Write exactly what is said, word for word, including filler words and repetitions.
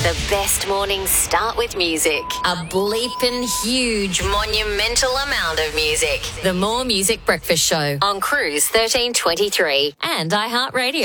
The best mornings start with music. A bleeping huge, monumental amount of music. The More Music Breakfast Show on Cruise thirteen twenty-three and iHeartRadio.